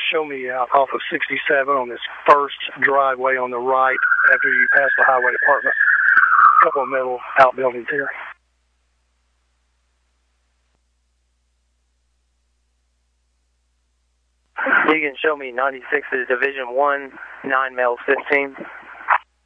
show me out off of 67 on this first driveway on the right after you pass the highway department. A couple of metal outbuildings here. You can show me 96 is Division 1, 9 males 15.